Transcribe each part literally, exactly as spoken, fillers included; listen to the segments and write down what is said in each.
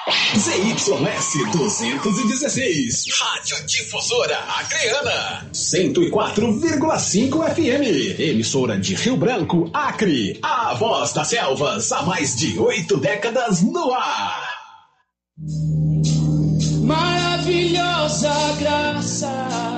Z Y S duzentos e dezesseis, Rádio Difusora Acreana, cento e quatro vírgula cinco F M, emissora de Rio Branco, Acre, a voz das selvas, há mais de oito décadas no ar. Maravilhosa graça,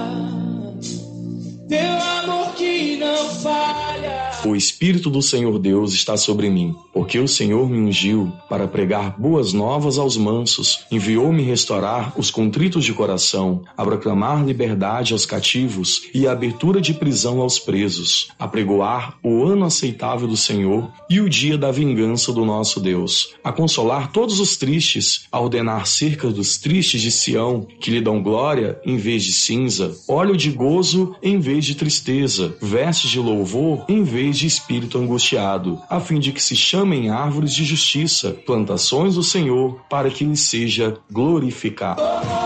teu amor que não falha. O Espírito do Senhor Deus está sobre mim, porque o Senhor me ungiu para pregar boas novas aos mansos, enviou-me restaurar os contritos de coração, a proclamar liberdade aos cativos e a abertura de prisão aos presos, a pregoar o ano aceitável do Senhor e o dia da vingança do nosso Deus, a consolar todos os tristes, a ordenar cerca dos tristes de Sião, que lhe dão glória em vez de cinza, óleo de gozo em vez de tristeza, vestes de louvor em vez de espírito angustiado, a fim de que se chamem árvores de justiça, plantações do Senhor, para que lhe seja glorificado.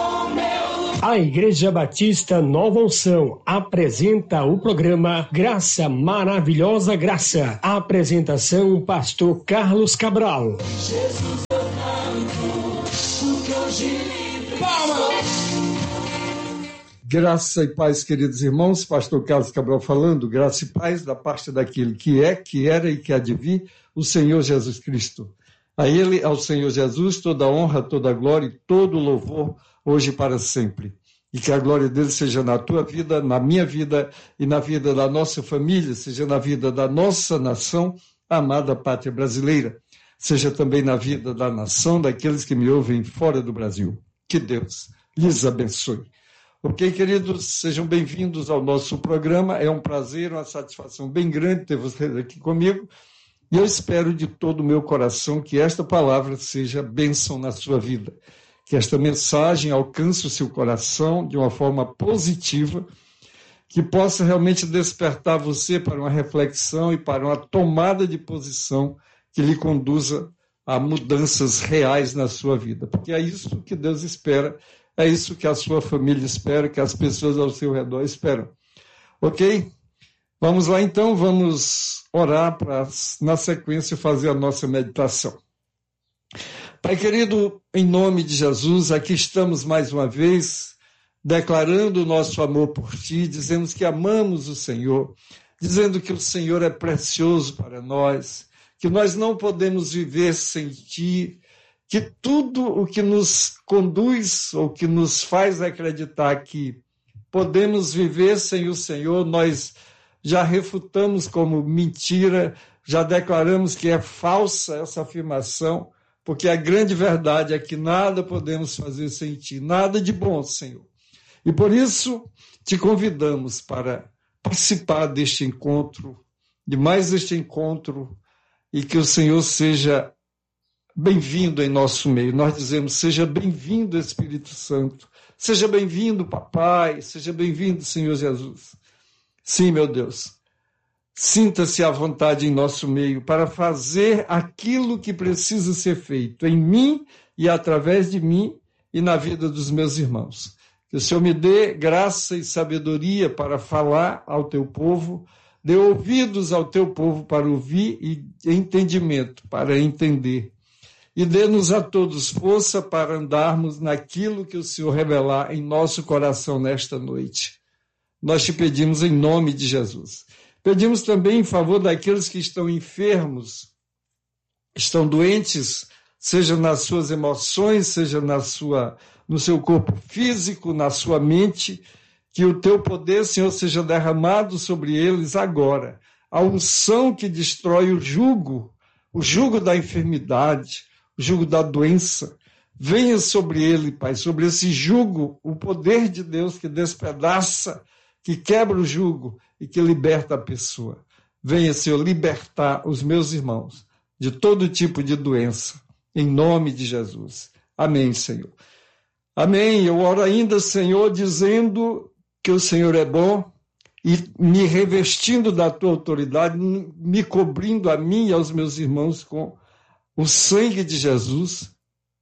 A Igreja Batista Nova Unção apresenta o programa Graça Maravilhosa Graça. A apresentação, Pastor Carlos Cabral. Jesus, eu canto, porque hoje livre. Palmas! Graça e paz, queridos irmãos, pastor Carlos Cabral falando, graça e paz da parte daquele que é, que era e que há de vir, o Senhor Jesus Cristo. A Ele, ao Senhor Jesus, toda a honra, toda a glória e todo o louvor, hoje e para sempre. E que a glória dele seja na tua vida, na minha vida e na vida da nossa família, seja na vida da nossa nação, a amada pátria brasileira, seja também na vida da nação daqueles que me ouvem fora do Brasil. Que Deus lhes abençoe. Ok, queridos, sejam bem-vindos ao nosso programa. É um prazer, uma satisfação bem grande ter vocês aqui comigo. E eu espero de todo o meu coração que esta palavra seja bênção na sua vida. Que esta mensagem alcance o seu coração de uma forma positiva, que possa realmente despertar você para uma reflexão e para uma tomada de posição que lhe conduza a mudanças reais na sua vida. Porque é isso que Deus espera. É isso que a sua família espera, que as pessoas ao seu redor esperam. Ok? Vamos lá então, vamos orar para, na sequência, fazer a nossa meditação. Pai querido, em nome de Jesus, aqui estamos mais uma vez, declarando o nosso amor por Ti, dizemos que amamos o Senhor, dizendo que o Senhor é precioso para nós, que nós não podemos viver sem Ti, que tudo o que nos conduz ou que nos faz acreditar que podemos viver sem o Senhor, nós já refutamos como mentira, já declaramos que é falsa essa afirmação, porque a grande verdade é que nada podemos fazer sem Ti, nada de bom, Senhor. E por isso te convidamos para participar deste encontro, de mais este encontro, e que o Senhor seja bem-vindo em nosso meio. Nós dizemos, seja bem-vindo, Espírito Santo. Seja bem-vindo, Papai. Seja bem-vindo, Senhor Jesus. Sim, meu Deus. Sinta-se à vontade em nosso meio para fazer aquilo que precisa ser feito em mim e através de mim e na vida dos meus irmãos. Que o Senhor me dê graça e sabedoria para falar ao teu povo, dê ouvidos ao teu povo para ouvir e entendimento para entender. E dê-nos a todos força para andarmos naquilo que o Senhor revelar em nosso coração nesta noite. Nós te pedimos em nome de Jesus. Pedimos também em favor daqueles que estão enfermos, estão doentes, seja nas suas emoções, seja na sua, no seu corpo físico, na sua mente, que o teu poder, Senhor, seja derramado sobre eles agora. A unção que destrói o jugo, o jugo da enfermidade, o jugo da doença, venha sobre ele, Pai, sobre esse jugo, o poder de Deus que despedaça, que quebra o jugo e que liberta a pessoa. Venha, Senhor, libertar os meus irmãos de todo tipo de doença, em nome de Jesus. Amém, Senhor. Amém. Eu oro ainda, Senhor, dizendo que o Senhor é bom e me revestindo da tua autoridade, me cobrindo a mim e aos meus irmãos com o sangue de Jesus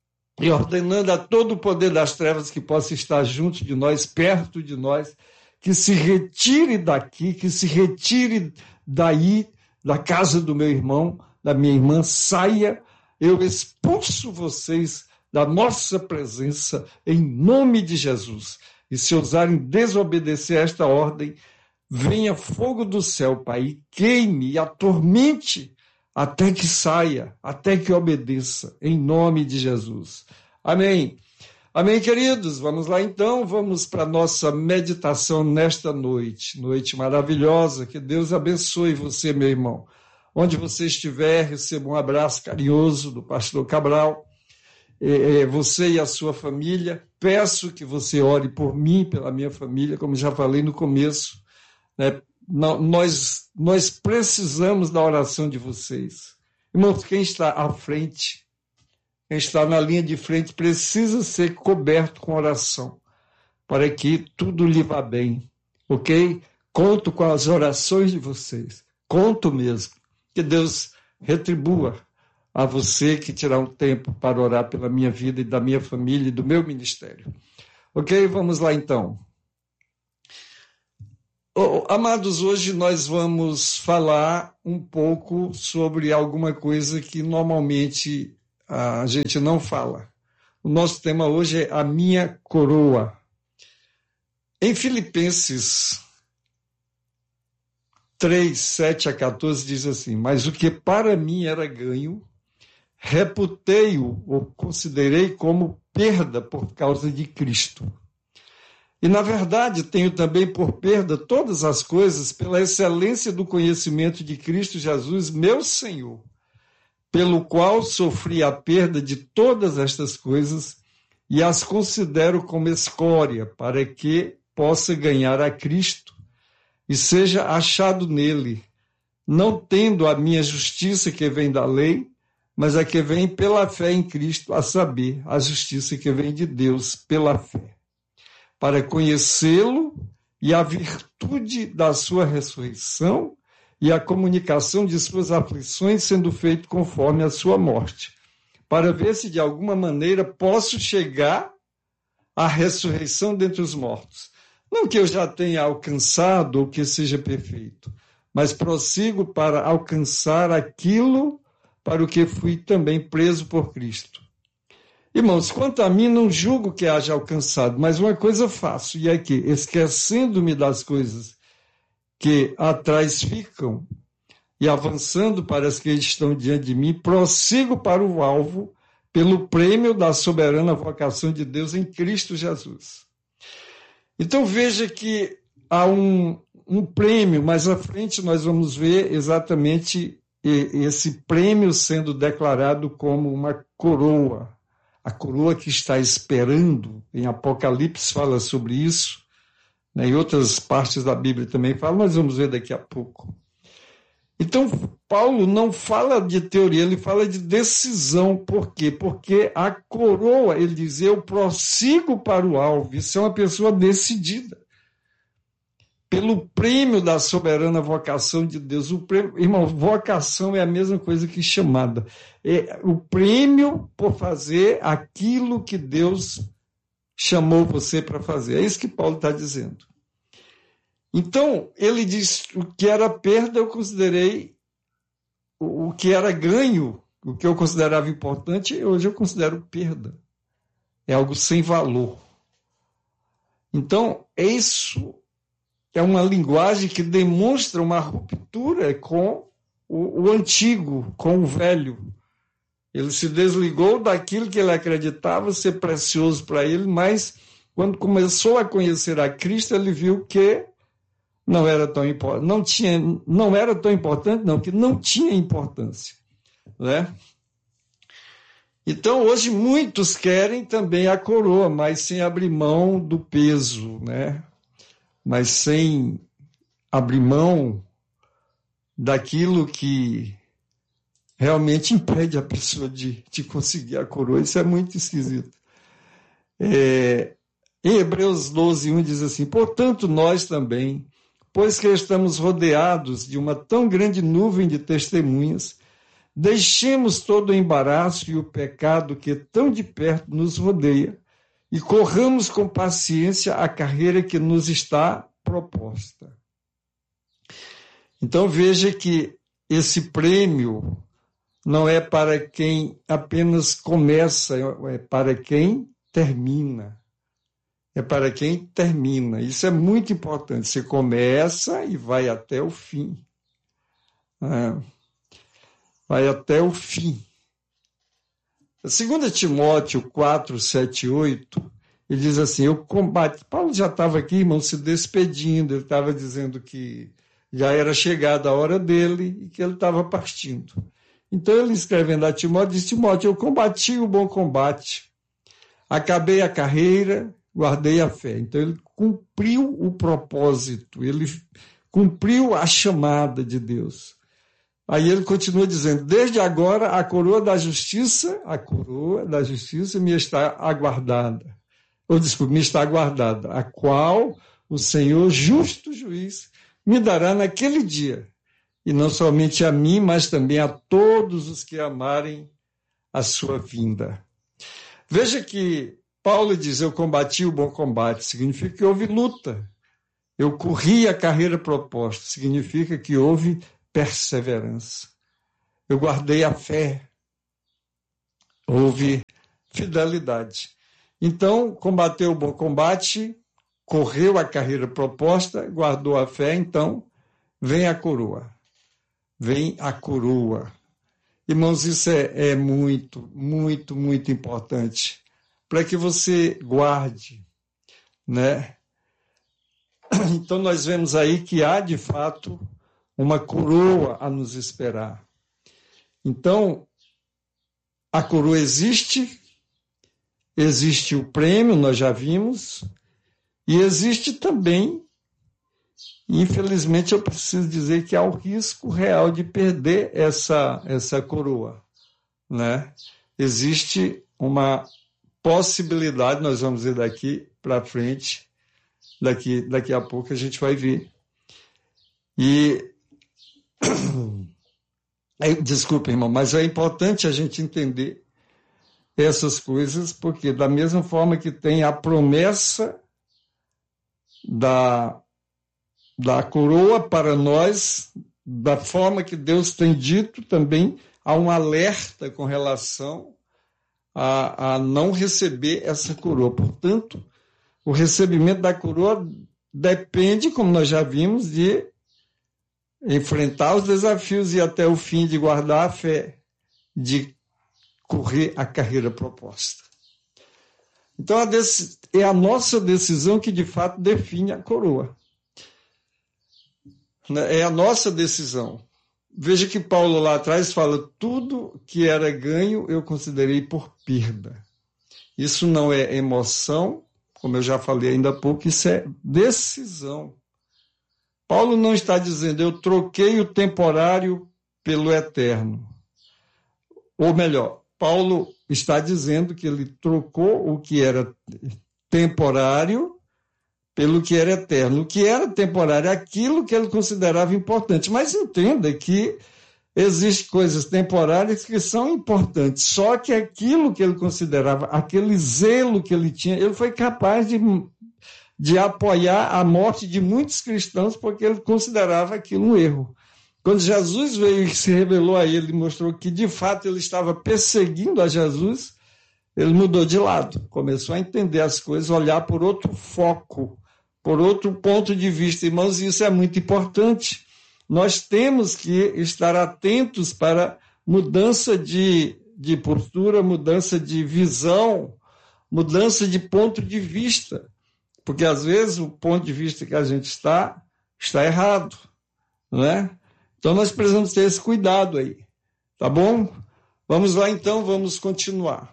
e ordenando a todo o poder das trevas que possa estar junto de nós, perto de nós, que se retire daqui, que se retire daí, da casa do meu irmão, da minha irmã, saia, eu expulso vocês da nossa presença, em nome de Jesus. E se ousarem desobedecer a esta ordem, venha fogo do céu, Pai, e queime e atormente até que saia, até que obedeça, em nome de Jesus. Amém. Amém, queridos? Vamos lá então, vamos para a nossa meditação nesta noite, noite maravilhosa, que Deus abençoe você, meu irmão. Onde você estiver, receba um abraço carinhoso do pastor Cabral, é, você e a sua família. Peço que você ore por mim, pela minha família, como já falei no começo, né? Nós, nós precisamos da oração de vocês. Irmãos, quem está à frente, quem está na linha de frente, precisa ser coberto com oração, para que tudo lhe vá bem, ok? Conto com as orações de vocês, conto mesmo. Que Deus retribua a você que tirar um tempo para orar pela minha vida e da minha família e do meu ministério. Ok? Vamos lá então. Oh, amados, hoje nós vamos falar um pouco sobre alguma coisa que normalmente a gente não fala. O nosso tema hoje é a minha coroa. Em Filipenses três, sete a quatorze diz assim: mas o que para mim era ganho, reputei-o ou considerei como perda por causa de Cristo. E, na verdade, tenho também por perda todas as coisas pela excelência do conhecimento de Cristo Jesus, meu Senhor, pelo qual sofri a perda de todas estas coisas e as considero como escória, para que possa ganhar a Cristo e seja achado nele, não tendo a minha justiça que vem da lei, mas a que vem pela fé em Cristo, a saber, a justiça que vem de Deus pela fé, para conhecê-lo e a virtude da sua ressurreição e a comunicação de suas aflições, sendo feito conforme a sua morte, para ver se de alguma maneira posso chegar à ressurreição dentre os mortos. Não que eu já tenha alcançado ou que seja perfeito, mas prossigo para alcançar aquilo para o que fui também preso por Cristo. Irmãos, quanto a mim, não julgo que haja alcançado, mas uma coisa faço, e é que, esquecendo-me das coisas que atrás ficam e avançando para as que estão diante de mim, prossigo para o alvo pelo prêmio da soberana vocação de Deus em Cristo Jesus. Então veja que há um, um prêmio, mais à frente nós vamos ver exatamente esse prêmio sendo declarado como uma coroa. A coroa que está esperando, em Apocalipse fala sobre isso, né? Em outras partes da Bíblia também fala, mas vamos ver daqui a pouco. Então, Paulo não fala de teoria, ele fala de decisão. Por quê? Porque a coroa, ele diz, eu prossigo para o alvo. Isso é uma pessoa decidida. Pelo prêmio da soberana vocação de Deus. O prêmio, irmão, vocação é a mesma coisa que chamada. É o prêmio por fazer aquilo que Deus chamou você para fazer. É isso que Paulo está dizendo. Então, ele diz, o que era perda eu considerei, o que era ganho, o que eu considerava importante, hoje eu considero perda. É algo sem valor. Então, isso é uma linguagem que demonstra uma ruptura com o, o antigo, com o velho. Ele se desligou daquilo que ele acreditava ser precioso para ele, mas quando começou a conhecer a Cristo, ele viu que não era tão importante, não tinha, não era tão importante, não, que não tinha importância, né? Então, hoje muitos querem também a coroa, mas sem abrir mão do peso, né? Mas sem abrir mão daquilo que realmente impede a pessoa de, de conseguir a coroa. Isso é muito esquisito. É, em Hebreus doze, um diz assim, portanto, nós também, pois que estamos rodeados de uma tão grande nuvem de testemunhas, deixemos todo o embaraço e o pecado que tão de perto nos rodeia e corramos com paciência a carreira que nos está proposta. Então veja que esse prêmio não é para quem apenas começa, é para quem termina. É para quem termina. Isso é muito importante. Você começa e vai até o fim. É. Vai até o fim. Segundo Timóteo quatro, sete e oito, ele diz assim, eu combati... Paulo já estava aqui, irmão, se despedindo, ele estava dizendo que já era chegada a hora dele e que ele estava partindo. Então ele escrevendo a Timóteo, diz, Timóteo, eu combati o bom combate, acabei a carreira, guardei a fé. Então ele cumpriu o propósito, ele cumpriu a chamada de Deus. Aí ele continua dizendo, desde agora a coroa da justiça, a coroa da justiça me está aguardada, ou desculpe, me está aguardada, a qual o Senhor, justo juiz, me dará naquele dia, e não somente a mim, mas também a todos os que amarem a sua vinda. Veja que Paulo diz, eu combati o bom combate, significa que houve luta. Eu corri a carreira proposta, significa que houve perseverança. Eu guardei a fé. Houve fidelidade. Então, combateu o bom combate, correu a carreira proposta, guardou a fé, então vem a coroa. Vem a coroa. Irmãos, isso é, é muito, muito, muito importante para que você guarde, né? Então, nós vemos aí que há, de fato, uma coroa a nos esperar. Então, a coroa existe, existe o prêmio, nós já vimos, e existe também, infelizmente eu preciso dizer que há o risco real de perder essa, essa coroa, né? Existe uma possibilidade, nós vamos ver daqui para frente, daqui, daqui a pouco a gente vai ver. E desculpa, irmão, mas é importante a gente entender essas coisas, porque da mesma forma que tem a promessa da, da coroa para nós, da forma que Deus tem dito, também há um alerta com relação a, a não receber essa coroa. Portanto, o recebimento da coroa depende, como nós já vimos, de enfrentar os desafios e até o fim de guardar a fé, de correr a carreira proposta. Então, a dec... é a nossa decisão que, de fato, define a coroa. É a nossa decisão. Veja que Paulo lá atrás fala, tudo que era ganho eu considerei por perda. Isso não é emoção, como eu já falei ainda há pouco, isso é decisão. Paulo não está dizendo, eu troquei o temporário pelo eterno. Ou melhor, Paulo está dizendo que ele trocou o que era temporário pelo que era eterno. O que era temporário é aquilo que ele considerava importante. Mas entenda que existem coisas temporárias que são importantes. Só que aquilo que ele considerava, aquele zelo que ele tinha, ele foi capaz de... de apoiar a morte de muitos cristãos, porque ele considerava aquilo um erro. Quando Jesus veio e se revelou a ele, mostrou que, de fato, ele estava perseguindo a Jesus, ele mudou de lado, começou a entender as coisas, olhar por outro foco, por outro ponto de vista. Irmãos, isso é muito importante. Nós temos que estar atentos para mudança de, de postura, mudança de visão, mudança de ponto de vista. Porque, às vezes, o ponto de vista que a gente está, está errado, não é? Então, nós precisamos ter esse cuidado aí, tá bom? Vamos lá, então, vamos continuar.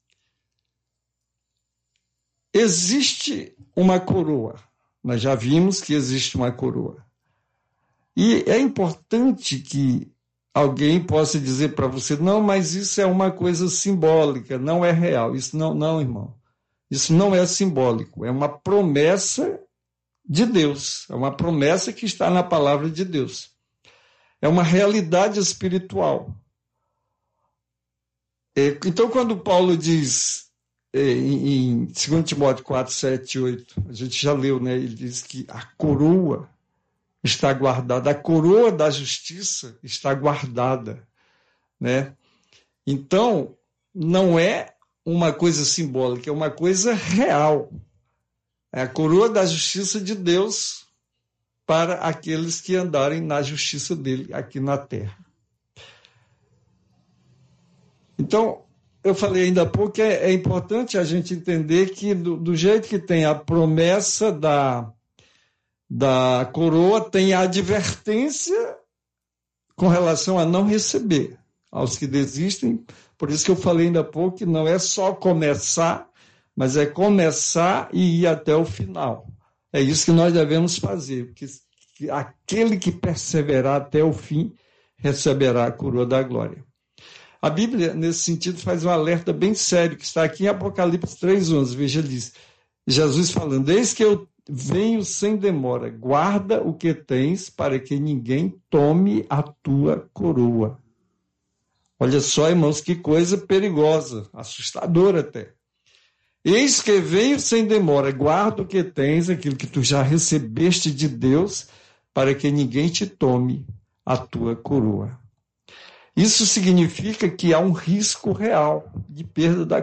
Existe uma coroa. Nós já vimos que existe uma coroa. E é importante que alguém possa dizer para você, não, mas isso é uma coisa simbólica, não é real. Isso não, não, irmão. Isso não é simbólico, é uma promessa de Deus, é uma promessa que está na palavra de Deus. É uma realidade espiritual. Então, quando Paulo diz, em dois Timóteo quatro, sete e oito, a gente já leu, né? Ele diz que a coroa está guardada, a coroa da justiça está guardada, né? Então, não é uma coisa simbólica, é uma coisa real. É a coroa da justiça de Deus para aqueles que andarem na justiça dele aqui na terra. Então, eu falei ainda há pouco que é, é importante a gente entender que do, do jeito que tem a promessa da, da coroa, tem a advertência com relação a não receber aos que desistem. Por isso que eu falei ainda há pouco que não é só começar, mas é começar e ir até o final. É isso que nós devemos fazer, porque aquele que perseverar até o fim receberá a coroa da glória. A Bíblia, nesse sentido, faz um alerta bem sério, que está aqui em Apocalipse três, onze. Veja, diz, Jesus falando, eis que eu venho sem demora, guarda o que tens para que ninguém tome a tua coroa. Olha só, irmãos, que coisa perigosa, assustadora até. Eis que venho sem demora, guarda o que tens, aquilo que tu já recebeste de Deus, para que ninguém te tome a tua coroa. Isso significa que há um risco real de perda da